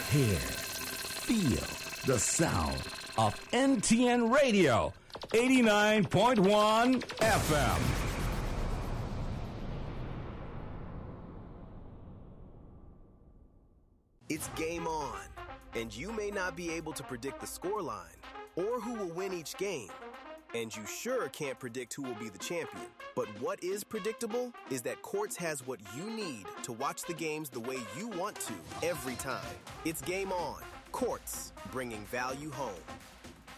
Hear, feel the sound of NTN Radio, 89.1 FM. It's game on, and you may not be able to predict the scoreline or who will win each game, and you sure can't predict who will be the champion. But what is predictable is that Quartz has what you need to watch the games the way you want to every time. It's game on. Quartz, bringing value home.